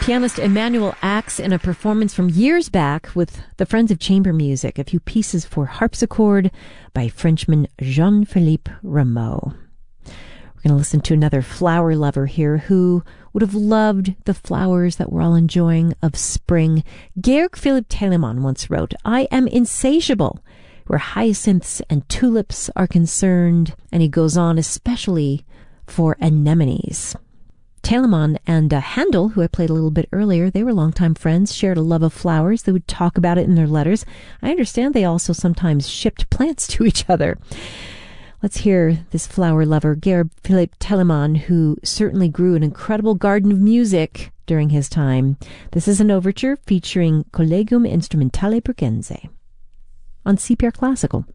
Pianist Emmanuel Ax in a performance from years back with the Friends of Chamber Music, a few pieces for harpsichord by Frenchman Jean-Philippe Rameau. We're going to listen to another flower lover here who would have loved the flowers that we're all enjoying of spring. Georg Philipp Telemann once wrote, "I am insatiable where hyacinths and tulips are concerned," and he goes on, especially for anemones. Telemann and Handel, who I played a little bit earlier, they were longtime friends, shared a love of flowers. They would talk about it in their letters. I understand they also sometimes shipped plants to each other. Let's hear this flower lover, Georg Philipp Telemann, who certainly grew an incredible garden of music during his time. This is an overture featuring Collegium Instrumentale Bregenz on CPR Classical.